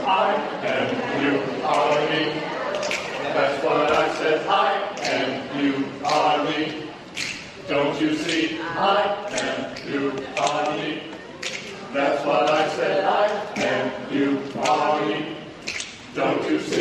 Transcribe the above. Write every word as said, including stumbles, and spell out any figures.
I and you are me. That's what I said, I and you are me. Don't you see, I and you are me. That's what I said, I and you are me. Don't you see?